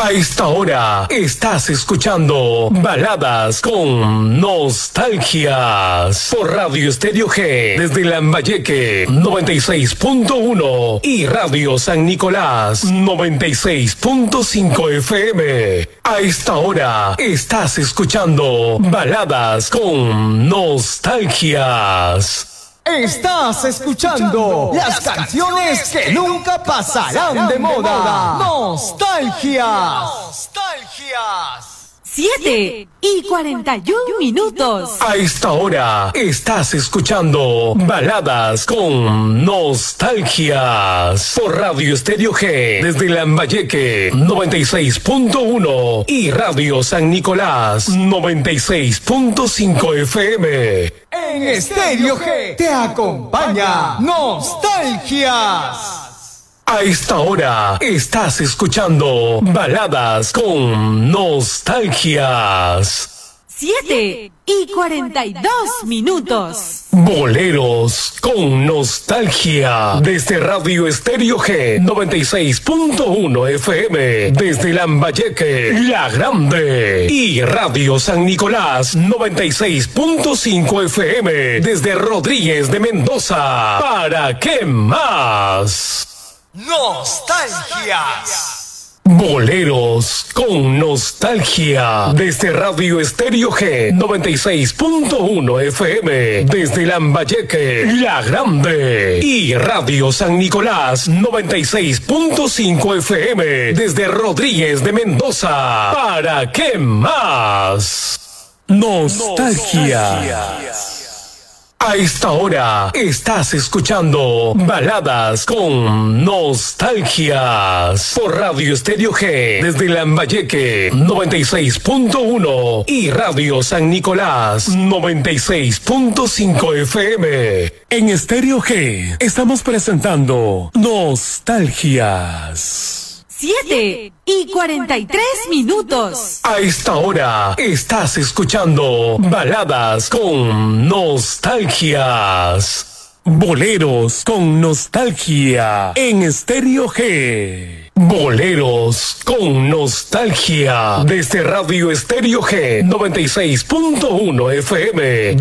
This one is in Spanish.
A esta hora estás escuchando Baladas con Nostalgias por Radio Estéreo G desde Lambayeque 96.1 y Radio San Nicolás 96.5 FM. A esta hora estás escuchando Baladas con Nostalgias. Estás escuchando las canciones que nunca pasarán de moda. Nostalgias. 7:41. A esta hora estás escuchando Baladas con Nostalgias por Radio Estéreo G desde Lambayeque 96.1 y Radio San Nicolás 96.5 FM. En Estéreo G te acompaña Nostalgias. A esta hora estás escuchando Baladas con Nostalgias. 7:42. Boleros con nostalgia desde Radio Estéreo G 96.1 FM desde Lambayeque, La Grande y Radio San Nicolás 96.5 FM desde Rodríguez de Mendoza. ¿Para qué más? Nostalgias. Boleros con nostalgia desde Radio Estéreo G 96.1 FM desde Lambayeque, La Grande y Radio San Nicolás 96.5 FM desde Rodríguez de Mendoza. ¿Para qué más? Nostalgia. A esta hora estás escuchando Baladas con Nostalgias por Radio Estéreo G desde Lambayeque 96.1 y Radio San Nicolás 96.5 FM. En Estéreo G estamos presentando Nostalgias. 7:43. A esta hora estás escuchando Baladas con Nostalgias. Boleros con nostalgia en Estéreo G. Boleros con nostalgia desde Radio Estéreo G 96.1 FM